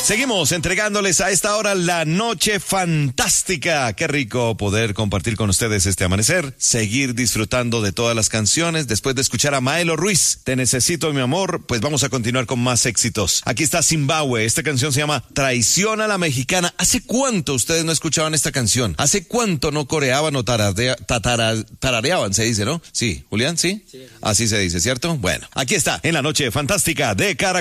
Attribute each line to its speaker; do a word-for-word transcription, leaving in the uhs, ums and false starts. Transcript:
Speaker 1: Seguimos entregándoles a esta hora la noche fantástica. Qué rico poder compartir con ustedes este amanecer, seguir disfrutando de todas las canciones. Después de escuchar a Maelo Ruiz, Te necesito mi amor, pues vamos a continuar con más éxitos. Aquí está Zimbabue, esta canción se llama Traición a la Mexicana. ¿Hace cuánto ustedes no escuchaban esta canción? ¿Hace cuánto no coreaban o taradea, tatara, tarareaban, se dice, ¿no? Sí, Julián, ¿sí? Sí. Así se dice, ¿cierto? Bueno, aquí está, en la noche fantástica de Caracol.